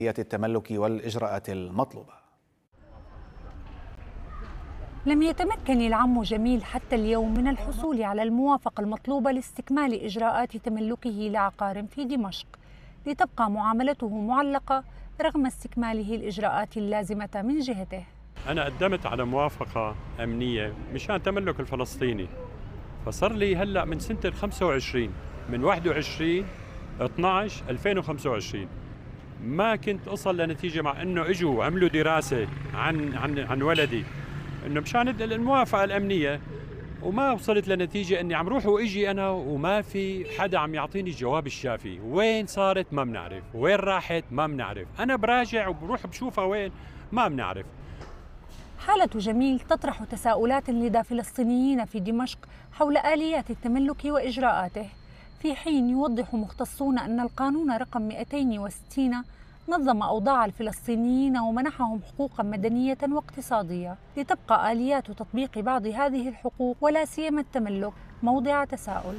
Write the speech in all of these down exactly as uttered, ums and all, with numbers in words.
التملك والإجراءات المطلوبة. لم يتمكن العم جميل حتى اليوم من الحصول على الموافقة المطلوبة لاستكمال إجراءات تملكه لعقار في دمشق، لتبقى معاملته معلقة رغم استكماله الإجراءات اللازمة من جهته. أنا قدمت على موافقة أمنية مشان تملك الفلسطيني، فصار لي هلأ من سنة الخمسة وعشرين من واحد وعشرين اثنعش ألفين وخمسة وعشرين ما كنت أصل لنتيجة، مع أنه إجوا وعملوا دراسة عن عن عن ولدي إنه مشان الموافقة الأمنية، وما وصلت لنتيجة إني عم روح وإجي أنا وما في حدا عم يعطيني الجواب الشافي. وين صارت ما بنعرف، وين راحت ما بنعرف، أنا براجع وبروح بشوفها وين ما بنعرف. حالة جميل تطرح تساؤلات لدى فلسطينيين في دمشق حول آليات التملك وإجراءاته، في حين يوضح مختصون أن القانون رقم مئتين وستين نظم أوضاع الفلسطينيين ومنحهم حقوقا مدنية واقتصادية، لتبقى آليات تطبيق بعض هذه الحقوق ولا سيما التملك موضع تساؤل.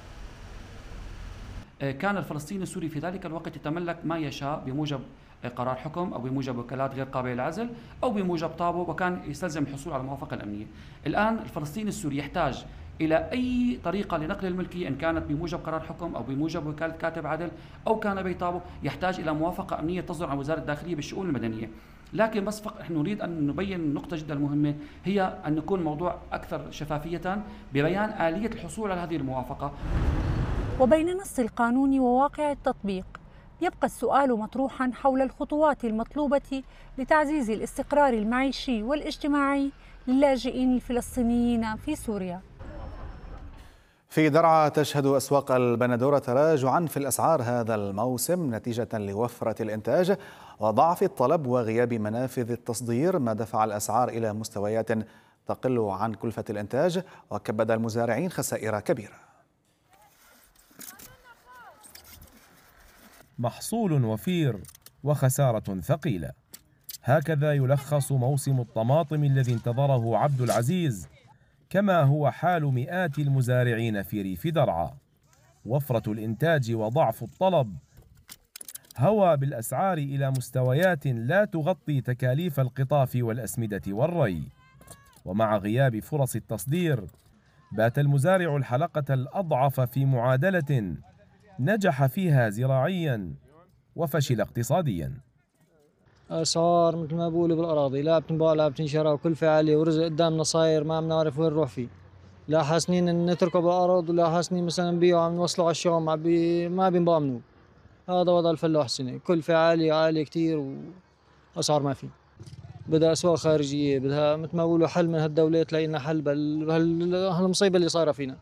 كان الفلسطيني السوري في ذلك الوقت يتملك ما يشاء بموجب قرار حكم أو بموجب وكالات غير قابلة للعزل أو بموجب طابو، وكان يستلزم الحصول على الموافقة الأمنية. الآن الفلسطيني السوري يحتاج إلى أي طريقة لنقل الملكية، إن كانت بموجب قرار حكم أو بموجب وكالة كاتب عدل أو كان بطابو، يحتاج إلى موافقة أمنية تصدر عن وزارة الداخلية بالشؤون المدنية. لكن بس فقط نحن نريد أن نبين نقطة جدا مهمة، هي أن يكون الموضوع أكثر شفافية ببيان آلية الحصول على هذه الموافقة. وبين نص القانون وواقع التطبيق يبقى السؤال مطروحا حول الخطوات المطلوبة لتعزيز الاستقرار المعيشي والاجتماعي للاجئين الفلسطينيين في سوريا. في درعا تشهد أسواق البندورة تراجعا في الأسعار هذا الموسم نتيجة لوفرة الإنتاج وضعف الطلب وغياب منافذ التصدير، ما دفع الأسعار إلى مستويات تقل عن كلفة الإنتاج وكبد المزارعين خسائر كبيرة. محصول وفير وخسارة ثقيلة، هكذا يلخص موسم الطماطم الذي انتظره عبد العزيز، كما هو حال مئات المزارعين في ريف درعا. وفرة الإنتاج وضعف الطلب هوى بالأسعار إلى مستويات لا تغطي تكاليف القطاف والأسمدة والري، ومع غياب فرص التصدير بات المزارع الحلقة الأضعف في معادلة نجح فيها زراعيا وفشل اقتصاديا. أسعار مثل ما بقولوا بالأراضي لا بتنباع لا بتنشرى، وكلفة عالية ورزق قدامنا صاير ما بنعرف وين نروح فيه. لا حاسنين نتركه بالأرض ولا حاسنين مثلا نبيعه عم نوصله على الشام ما بينباع منه. هذا وضع الفلاح السنة، كلفة عالية عالية كتير وأسعار ما في. بدها أسواق خارجية، بدها مثل ما بقولوا حل من هالدولة تلاقي لنا حل بهالمصيبة اللي صايرة فينا.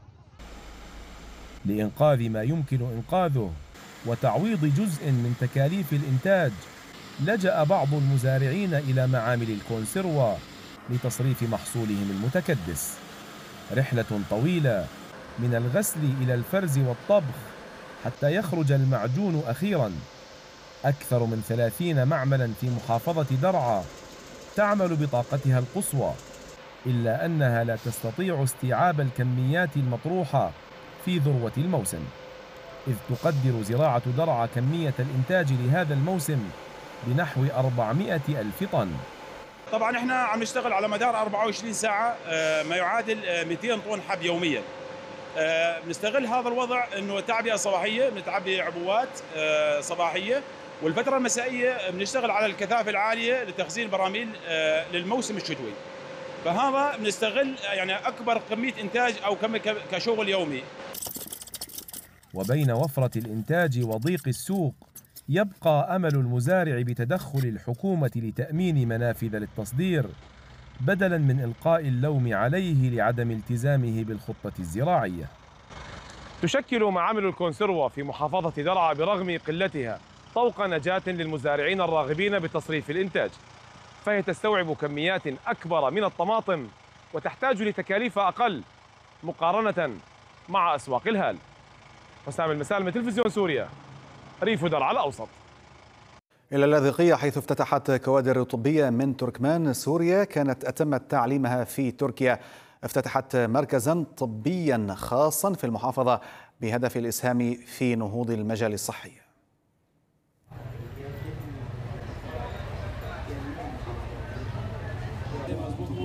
لإنقاذ ما يمكن إنقاذه وتعويض جزء من تكاليف الإنتاج لجأ بعض المزارعين إلى معامل الكونسيروا لتصريف محصولهم المتكدس. رحلة طويلة من الغسل إلى الفرز والطبخ حتى يخرج المعجون أخيرا. أكثر من ثلاثين معملا في محافظة درعا تعمل بطاقتها القصوى، إلا أنها لا تستطيع استيعاب الكميات المطروحة في ذروة الموسم، إذ تقدر زراعة درعا كمية الإنتاج لهذا الموسم بنحو أربعمئة ألف طن. طبعا احنا عم نشتغل على مدار أربعة وعشرين ساعة، ما يعادل مئتين طن حب يوميا. بنستغل هذا الوضع انه تعبئة صباحية، بنتعبي عبوات صباحية، والفترة المسائية بنشتغل على الكثافة العالية لتخزين براميل للموسم الشتوي. فهذا بنستغل يعني أكبر كمية إنتاج أو كشغل يومي. وبين وفرة الإنتاج وضيق السوق يبقى أمل المزارع بتدخل الحكومة لتأمين منافذ للتصدير، بدلا من إلقاء اللوم عليه لعدم التزامه بالخطة الزراعية. تشكل معامل الكونسيروا في محافظة درعا برغم قلتها طوق نجاة للمزارعين الراغبين بتصريف الإنتاج، فهي تستوعب كميات أكبر من الطماطم وتحتاج لتكاليف أقل مقارنة مع أسواق الهال. حسام المسالم، تلفزيون سوريا، ريف درعا الأوسط. إلى اللاذقية، حيث افتتحت كوادر طبية من تركمان سوريا كانت أتمت تعليمها في تركيا، افتتحت مركزا طبيا خاصا في المحافظة بهدف الإسهام في نهوض المجال الصحي.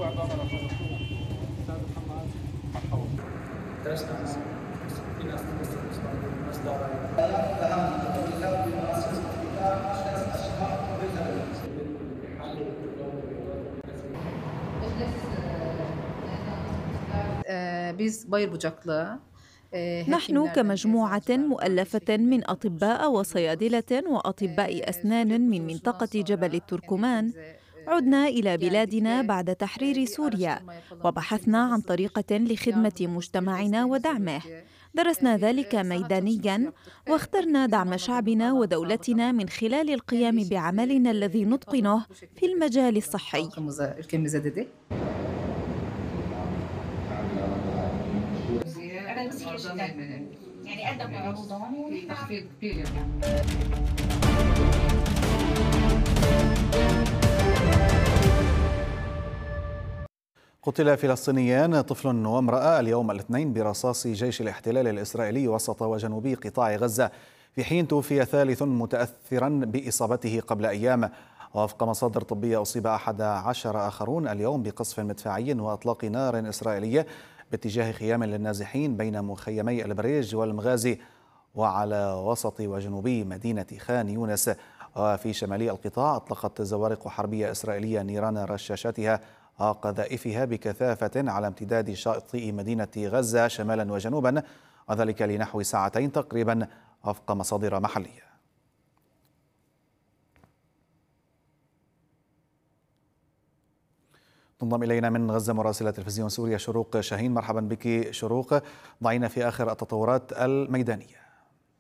نحن كمجموعة مؤلفة من أطباء وصيادلة وأطباء أسنان من منطقة جبل التركمان عدنا إلى بلادنا بعد تحرير سوريا وبحثنا عن طريقة لخدمة مجتمعنا ودعمه. درسنا ذلك ميدانياً واخترنا دعم شعبنا ودولتنا من خلال القيام بعملنا الذي نتقنه في المجال الصحي. قتل فلسطينيان طفل وامرأة اليوم الاثنين برصاص جيش الاحتلال الإسرائيلي وسط وجنوبي قطاع غزة، في حين توفي ثالث متأثرا بإصابته قبل أيام. وفق مصادر طبية أصيب أحد عشر آخرون اليوم بقصف مدفعي وإطلاق نار إسرائيلية باتجاه خيام للنازحين بين مخيمي البريج والمغازي وعلى وسط وجنوبي مدينة خان يونس. وفي شمالي القطاع أطلقت زوارق حربية إسرائيلية نيران رشاشاتها وقذائفها بكثافة على امتداد شاطئ مدينة غزة شمالا وجنوبا، وذلك لنحو ساعتين تقريبا وفق مصادر محلية. تنضم إلينا من غزة مراسلة تلفزيون سوريا شروق شاهين. مرحبا بك شروق، ضعينا في آخر التطورات الميدانية.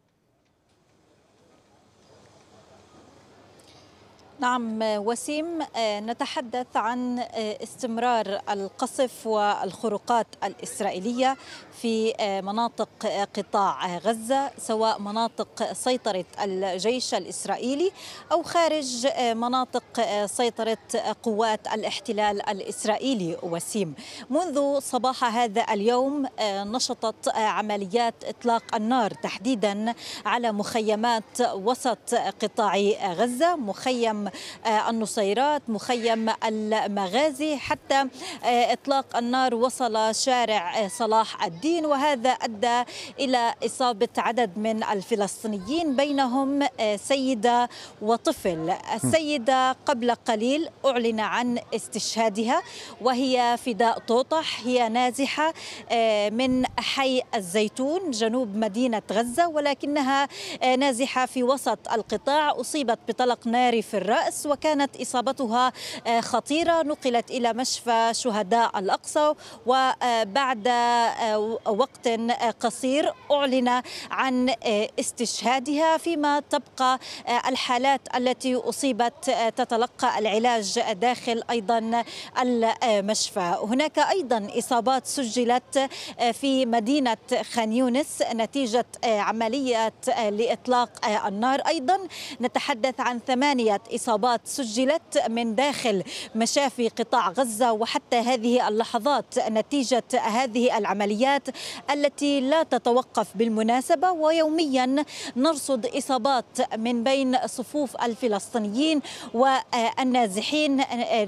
نعم وسيم، نتحدث عن استمرار القصف والخروقات الإسرائيلية في مناطق قطاع غزة، سواء مناطق سيطرة الجيش الإسرائيلي أو خارج مناطق سيطرة قوات الاحتلال الإسرائيلي. وسيم، منذ صباح هذا اليوم نشطت عمليات إطلاق النار تحديدا على مخيمات وسط قطاع غزة، مخيم النصيرات، مخيم المغازي، حتى إطلاق النار وصل شارع صلاح الدين، وهذا أدى إلى إصابة عدد من الفلسطينيين بينهم سيدة وطفل. السيدة قبل قليل أعلن عن استشهادها، وهي فداء طوطح، هي نازحة من حي الزيتون جنوب مدينة غزة، ولكنها نازحة في وسط القطاع، أصيبت بطلق ناري في الرأس وكانت إصابتها خطيرة، نقلت إلى مشفى شهداء الأقصى، وبعد وقت قصير أعلن عن استشهادها، فيما تبقى الحالات التي أصيبت تتلقى العلاج داخل أيضا المشفى. هناك أيضا إصابات سجلت في مدينة خان يونس نتيجة عملية لإطلاق النار. أيضا نتحدث عن ثمانية إصابات سجلت من داخل مشافي قطاع غزة، وحتى هذه اللحظات نتيجة هذه العمليات التي لا تتوقف بالمناسبة، ويوميا نرصد إصابات من بين صفوف الفلسطينيين والنازحين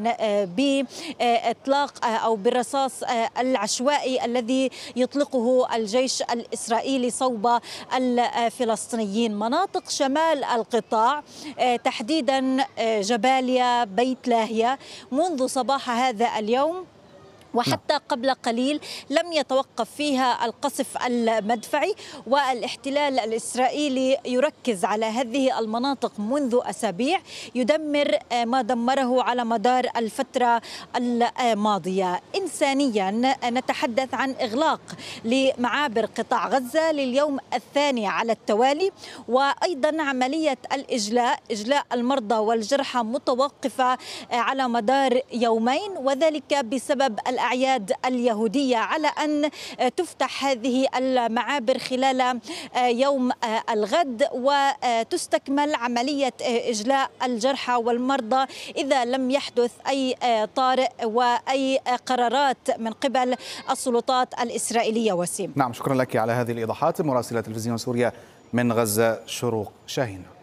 بإطلاق أو بالرصاص العشوائي الذي يطلقه الجيش الإسرائيلي صوب الفلسطينيين. مناطق شمال القطاع تحديدا جباليا، بيت لاهيا، منذ صباح هذا اليوم وحتى قبل قليل لم يتوقف فيها القصف المدفعي، والاحتلال الإسرائيلي يركز على هذه المناطق منذ أسابيع، يدمر ما دمره على مدار الفترة الماضية. إنسانيا نتحدث عن إغلاق لمعابر قطاع غزة لليوم الثاني على التوالي، وأيضا عملية الإجلاء إجلاء المرضى والجرحى متوقفة على مدار يومين، وذلك بسبب الأعياد اليهودية، على أن تفتح هذه المعابر خلال يوم الغد وتستكمل عملية إجلاء الجرحى والمرضى إذا لم يحدث أي طارئ وأي قرارات من قبل السلطات الإسرائيلية. وسيم، نعم، شكرا لك على هذه الإيضاحات. مراسلة تلفزيون سوريا من غزة شروق شاهين.